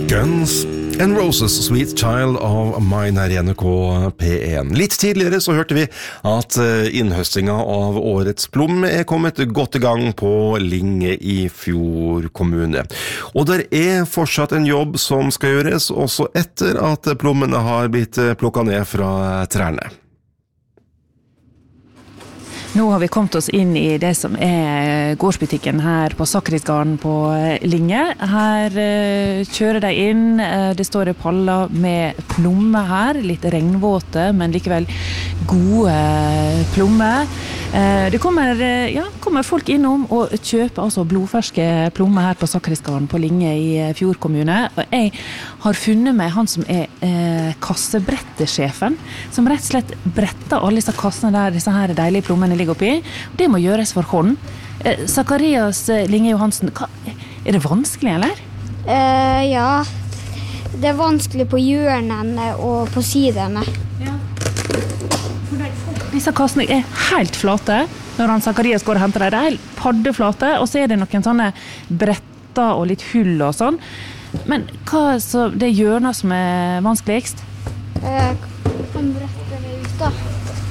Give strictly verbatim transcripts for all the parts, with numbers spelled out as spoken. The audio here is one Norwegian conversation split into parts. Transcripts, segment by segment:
Guns N' Roses, Sweet Child of Mine her I N R K P en. Litt tidligere så hørte vi at innhøstinga av årets plomme er kommet godt I gang på Linge I Fjord kommune. Og der er fortsatt en jobb som skal gjøres, også etter at plommene har blitt plukket ned fra trærne. Nå har vi kommet oss inn I det som er gårdsbutikken her på Sakrisgarden på Linge. Her uh, kjører de inn, uh, det står paller med plomme her, litt regnvåte, men likevel gode uh, plomme. Uh, det kommer, uh, ja, kommer folk innom og kjøper altså blodferske plomme her på Sakrisgarden på Linge I Fjord kommune. Og jeg har funnet meg han som er uh, kassebrettesjefen, som rett og slett bretter alle disse kassene der disse her deilige plommene ligger oppi. Det må gjøres for hånd. Eh, Zakarias Linge Johansen, hva, er det vanskelig, eller? Uh, ja, det er vanskelig på hjørnene og på sidene. Ja. Disse kassene er helt flate når han Zakarias går og henter dem. Det er helt paddeflate, og så er det noen sånne bretter og litt hull og sånn. Men hva så det er hjørnet som er vanskeligst? Uh, kan brette det ut da.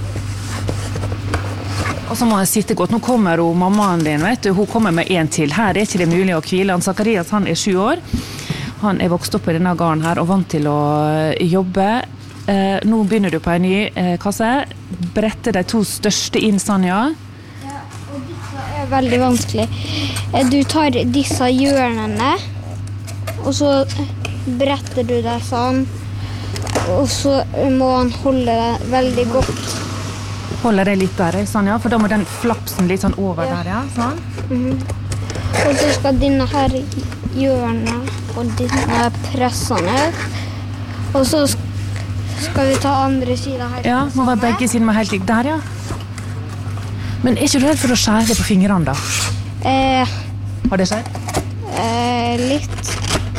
Og så må jeg sitte godt. Nå kommer jo mammaen din, vet du. Hun kommer med en til. Her er ikke det mulig å hvile. Han Zakarias, han er sju år. Han er vokst opp I denne gården her og vant til å jobbe. Eh, nå begynner du på en ny eh, kasse. Brette de to største inn, Sanja. Ja, og disse er veldig vanskelig. Eh, du tar disse hjørnene, og så bretter du det sånn. Og så må han holde det veldig godt. Holder det litt der, sånn, ja? For da må den flapsen litt sånn over ja. Der, ja? Sånn. Mm-hmm. Og så skal denne her hjørne og denne presse ned. Og så skal vi ta andre siden her. Ja, må være begge siden med helt likt. Der, ja. Men er ikke du redd for å skjære det på fingrene, da? Eh, Har det skjedd? Eh, litt.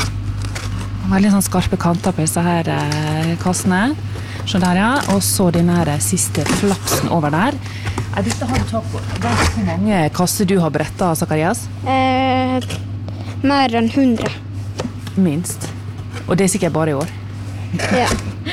Veldig sånn skarpe kanter på disse her eh, kassene. Så der, ja. Og så den her siste flapsen over der. Er dette har du tatt på? Vet du hvor mange kasser du har brettet, Zakarias? Eh, mer enn hundre. Minst. Og det er sikkert bare I år. Ja.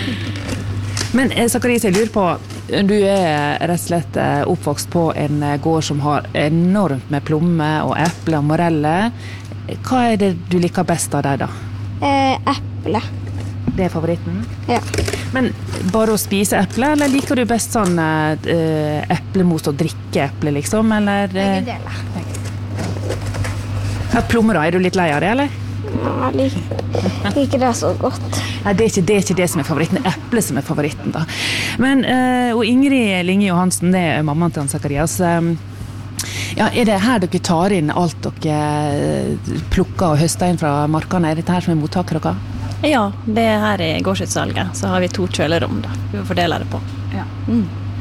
Men eh, Zakarias, jeg lurer på, du er rett og slett eh, oppvokst på en eh, gård som har enormt med plomme og eple og morelle. Hva er det du liker best av deg da? Eh, eple. Det er favoritten? Ja. Men bare å spise eple, eller liker du best sånn uh, eplemos og drikke eple, liksom? Eller, uh, Begge deler. Ja, plommer da, er du litt lei av det, eller? Ja, liker like det så godt. Nei, det er, ikke, det er ikke det som er favoritten, det er eple som er favoritten da. Men, uh, og Ingrid Linge Johansen, det er mammaen til Zakarias. Um, ja, er det her dere tar inn alt dere plukker og høster inn fra markene? Er dette her som er mottaker dere? Ja, det er her I gårdsutsalget, så har vi to kjølerom da, vi fordeler det på. Ja. Mm.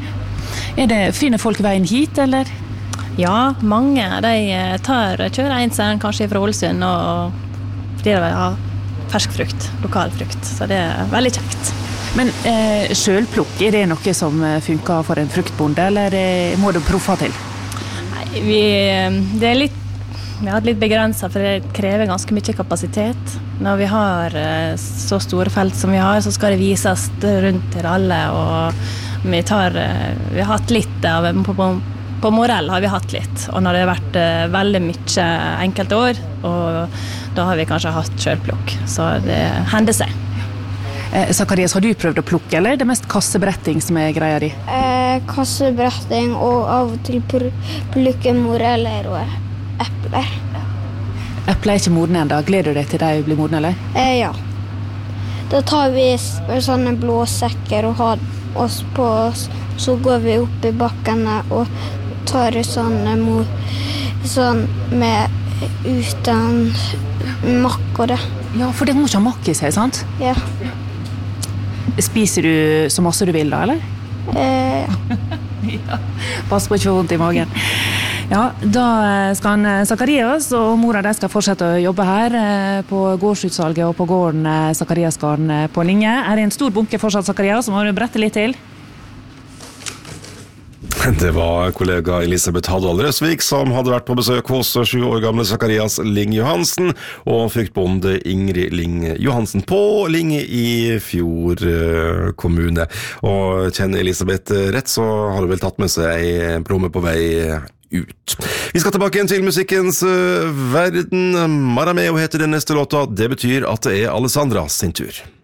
Er det, finner folk veien hit, eller? Ja, mange, de tar, kjører en seg kanskje fra Ålesund, og fordi de har fersk frukt, lokal frukt, så det er veldig kjekt. Men eh, selvplukk, er det noe som funker for en fruktbonde, eller eh, må du proffe til? Nei, vi, det er litt Vi har litt begrenset, for det krever ganske mye kapasitet. Når vi har så store felt som vi har, så skal det vises rundt til alle, og vi, tar, vi har hatt litt av, på, på, på morell har vi hatt litt, og når det har vært veldig mye enkelte år, og da har vi kanskje hatt selvplukk, så det hender seg. Eh, Zakarias, har du prøvd å plukke, eller er det mest kassebretting som er greia di? Eh, kassebretting og av og til plukke moreller og epler. Epler er ikke modne enda. Gleder du deg til de blir modne, eller? Eh, ja. Da tar vi sånne blå sekker og har oss på oss. Så går vi opp I bakkene og tar sånne mor, sånn med uten makk og det. Ja, for det må ikke ha makk I seg, sant? Ja. Spiser du så masse du vil da, eller? Eh, ja. Ja. Pass på ikke å få vondt I magen. Ja, da skal han Zakarias og mora de skal fortsette å jobbe her på gårdsutsalget og på gården Zakariasgarden på Linge. Er det en stor bunke fortsatt, Zakarias, så må du brette litt til? Det var kollega Elisabeth Haddal Røsvik som hadde vært på besøk hos sju år gamle Zacharias Ling Johansen og fruktbonde Ingrid Ling Johansen på Linge i Fjord kommune. Og kjenner Elisabeth rett, så har hun vel tatt med seg ei plomme på vei ut. Vi skal tilbake igjen til musikkens verden. Marameo heter den neste låta. Det betyr at det er Alessandra sin tur.